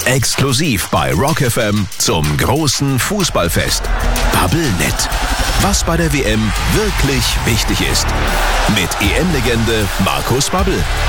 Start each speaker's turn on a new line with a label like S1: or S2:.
S1: Exklusiv bei Rock FM zum großen Fußballfest. Bubblenet. Was bei der WM wirklich wichtig ist. Mit EM-Legende Markus Babbel.